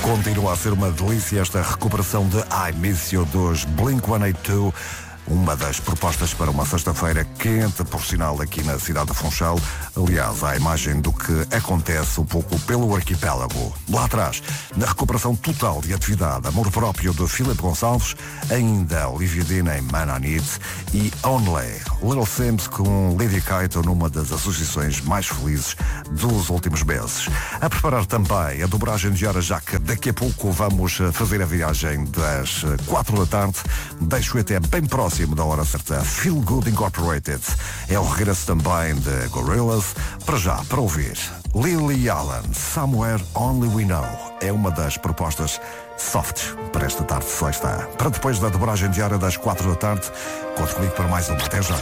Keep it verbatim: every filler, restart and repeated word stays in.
Continua a ser uma delícia esta recuperação de I Miss You dos Blink cento e oitenta e dois. Uma das propostas para uma sexta-feira quente, por sinal, aqui na cidade de Funchal. Aliás, à imagem do que acontece um pouco pelo arquipélago. Lá atrás, na recuperação total de atividade, amor próprio de Filipe Gonçalves, ainda Olivia Dean em Man I Need e Only, Little Sims com Lady Kaito numa das associações mais felizes dos últimos meses. A preparar também a dobragem de horas, já que daqui a pouco vamos fazer a viagem das quatro da tarde. Deixo até bem próximo da hora certa. Feel Good Incorporated é o regresso também de Gorillaz. Para já, para ouvir Lily Allen, Somewhere Only We Know, é uma das propostas soft para esta tarde de sexta. Para depois da dobragem diária das quatro da tarde, conte comigo para mais um. Até já.